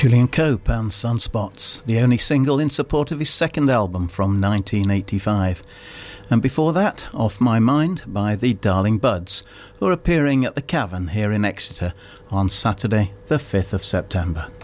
Julian Cope and Sunspots, the only single in support of his second album from 1985. And before that, Off My Mind by the Darling Buds, who are appearing at the Cavern here in Exeter on Saturday the 5th of September.